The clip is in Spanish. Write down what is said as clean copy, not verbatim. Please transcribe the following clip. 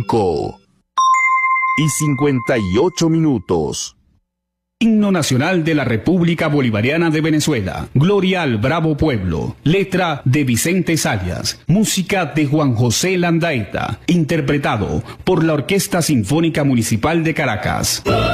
5:58. Himno Nacional de la República Bolivariana de Venezuela. Gloria al bravo pueblo. Letra de Vicente Zayas. Música de Juan José Landaeta. Interpretado por la Orquesta Sinfónica Municipal de Caracas.